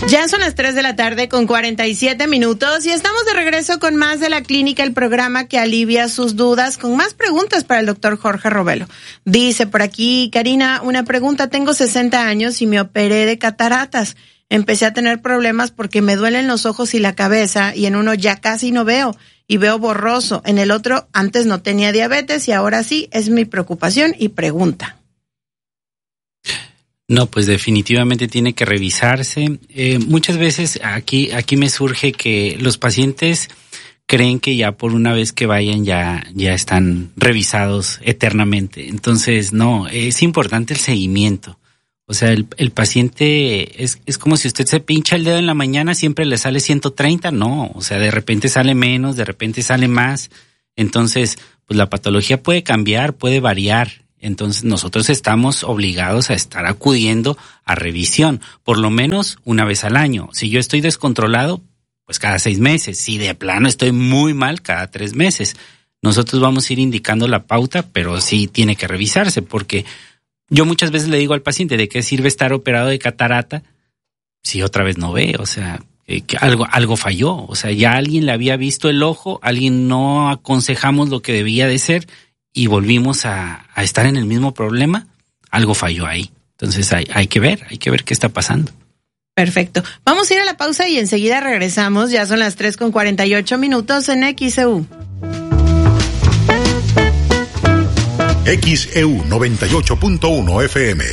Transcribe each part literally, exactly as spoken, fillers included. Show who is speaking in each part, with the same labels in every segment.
Speaker 1: Ya son las tres de la tarde con cuarenta y siete minutos y estamos de regreso con más de La Clínica, el programa que alivia sus dudas, con más preguntas para el doctor Jorge Robelo. Dice por aquí, Karina, una pregunta, tengo sesenta años y me operé de cataratas. Empecé a tener problemas porque me duelen los ojos y la cabeza y en uno ya casi no veo y veo borroso. En el otro antes no tenía diabetes y ahora sí, es mi preocupación y pregunta.
Speaker 2: No, pues definitivamente tiene que revisarse. Eh, muchas veces aquí aquí me surge que los pacientes creen que ya por una vez que vayan ya ya están revisados eternamente. Entonces, no, es importante el seguimiento. O sea, el, el paciente es es como si usted se pincha el dedo en la mañana, siempre le sale ciento treinta, no, o sea, de repente sale menos, de repente sale más. Entonces, pues la patología puede cambiar, puede variar. Entonces nosotros estamos obligados a estar acudiendo a revisión, por lo menos una vez al año. Si yo estoy descontrolado, pues cada seis meses. Si de plano estoy muy mal, cada tres meses. Nosotros vamos a ir indicando la pauta, pero sí tiene que revisarse, porque yo muchas veces le digo al paciente, ¿de qué sirve estar operado de catarata si otra vez no ve? O sea, que, que algo, algo falló. O sea, ya alguien le había visto el ojo, alguien no aconsejamos lo que debía de ser, y volvimos a, a estar en el mismo problema, algo falló ahí. Entonces hay, hay que ver, hay que ver qué está pasando.
Speaker 1: Perfecto. Vamos a ir a la pausa y enseguida regresamos. Ya son las tres con cuarenta y ocho minutos en X E U.
Speaker 3: X E U noventa y ocho punto uno F M.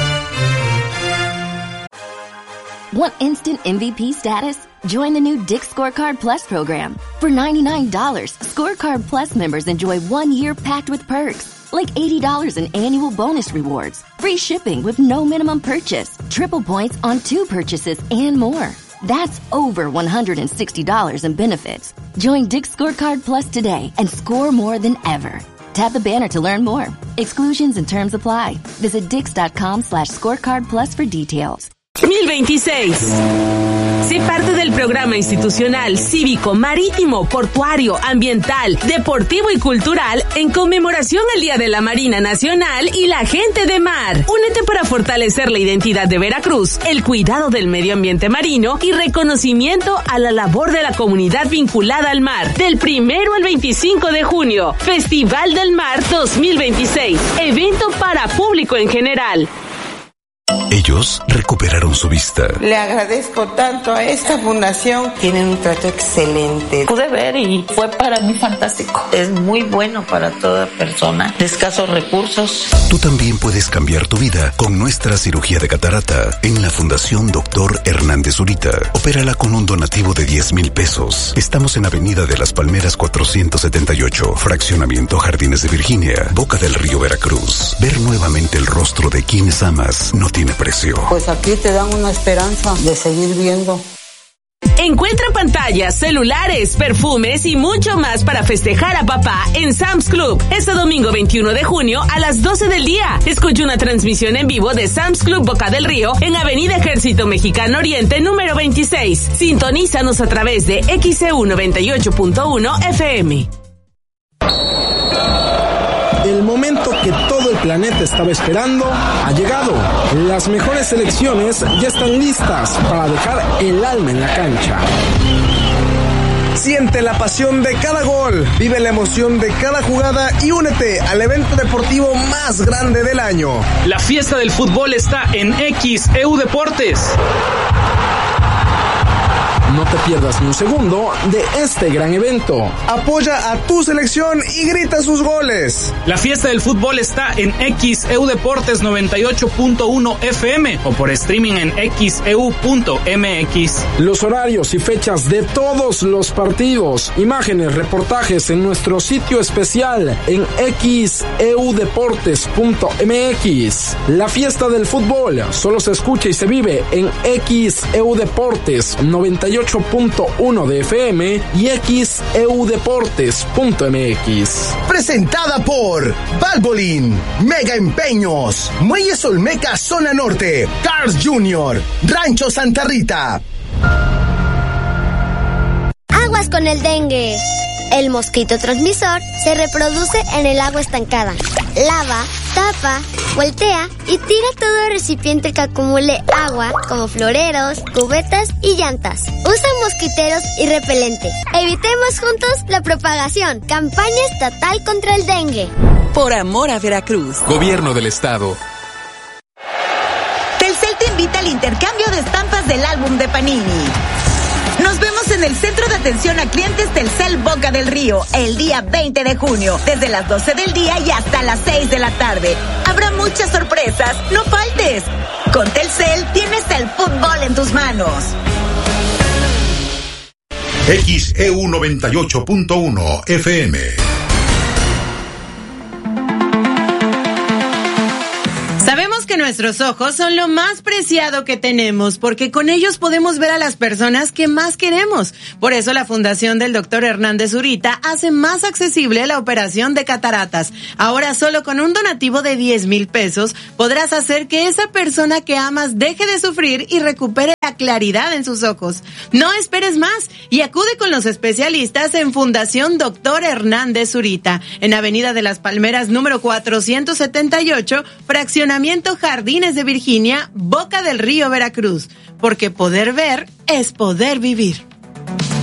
Speaker 4: Want instant M V P status? Join the new Dick's Scorecard Plus program. For ninety-nine dollars, Scorecard Plus members enjoy one year packed with perks, like eighty dollars in annual bonus rewards, free shipping with no minimum purchase, triple points on two purchases, and more. That's over one hundred sixty dollars in benefits. Join Dick's Scorecard Plus today and score more than ever. Tap the banner to learn more. Exclusions and terms apply. Visit dix.com slash scorecard plus for details.
Speaker 5: dos mil veintiséis. Sé parte del programa institucional, cívico, marítimo, portuario, ambiental, deportivo y cultural en conmemoración al Día de la Marina Nacional y la Gente de Mar. Únete para fortalecer la identidad de Veracruz, el cuidado del medio ambiente marino y reconocimiento a la labor de la comunidad vinculada al mar. Del primero al veinticinco de junio, Festival del Mar dos mil veintiséis. Evento para público en general.
Speaker 6: Ellos recuperaron su vista.
Speaker 7: Le agradezco tanto a esta fundación. Tienen un trato excelente.
Speaker 8: Pude ver y fue para mí fantástico. Es muy bueno para toda persona de escasos recursos.
Speaker 6: Tú también puedes cambiar tu vida con nuestra cirugía de catarata en la Fundación Doctor Hernández Zurita. Opérala con un donativo de diez mil pesos. Estamos en Avenida de las Palmeras cuatrocientos setenta y ocho, Fraccionamiento Jardines de Virginia, Boca del Río, Veracruz. Ver nuevamente el rostro de quienes amas no tiene precio.
Speaker 7: Pues aquí te dan una esperanza de seguir viendo.
Speaker 5: Encuentra pantallas, celulares, perfumes y mucho más para festejar a papá en Sam's Club. Este domingo veintiuno de junio a las doce del día. Escucha una transmisión en vivo de Sam's Club Boca del Río en Avenida Ejército Mexicano Oriente número veintiséis. Sintonízanos a través de X E U noventa y ocho punto uno F M.
Speaker 9: El momento que todo el planeta estaba esperando ha llegado. Las mejores selecciones ya están listas para dejar el alma en la cancha. Siente la pasión de cada gol, vive la emoción de cada jugada y únete al evento deportivo más grande del año.
Speaker 10: La fiesta del fútbol está en X E U Deportes.
Speaker 9: No te pierdas ni un segundo de este gran evento. Apoya a tu selección y grita sus goles.
Speaker 10: La fiesta del fútbol está en X E U Deportes noventa y ocho punto uno F M o por streaming en x e u punto m x.
Speaker 9: Los horarios y fechas de todos los partidos, imágenes, reportajes en nuestro sitio especial en x e u deportes punto m x. La fiesta del fútbol solo se escucha y se vive en X E U Deportes noventa y ocho punto uno de F M y x e u deportes punto m x.
Speaker 11: Presentada por Valvoline, Mega Empeños, Muelles Olmeca Zona Norte, Cars Junior, Rancho Santa Rita.
Speaker 12: Aguas con el dengue. El mosquito transmisor se reproduce en el agua estancada, lava Destapa, voltea y tira todo recipiente que acumule agua, como floreros, cubetas y llantas. Usa mosquiteros y repelente. Evitemos juntos la propagación. Campaña estatal contra el dengue.
Speaker 13: Por amor a Veracruz.
Speaker 14: Gobierno del Estado.
Speaker 15: Telcel te invita al intercambio de estampas del álbum de Panini. Nos vemos en el Centro de Atención a Clientes Telcel Boca del Río el día veinte de junio, desde las doce del día y hasta las seis de la tarde. Habrá muchas sorpresas, no faltes. Con Telcel tienes el fútbol en tus manos.
Speaker 3: X E U noventa y ocho punto uno F M.
Speaker 1: Sabemos que nuestros ojos son lo más preciado que tenemos, porque con ellos podemos ver a las personas que más queremos. Por eso la Fundación del doctor Hernández Zurita hace más accesible la operación de cataratas. Ahora solo con un donativo de diez mil pesos podrás hacer que esa persona que amas deje de sufrir y recupere la claridad en sus ojos. No esperes más y acude con los especialistas en Fundación doctor Hernández Zurita, en Avenida de las Palmeras número cuatrocientos setenta y ocho, fraccionamiento Jardines de Virginia, Boca del Río, Veracruz. Porque poder ver es poder vivir.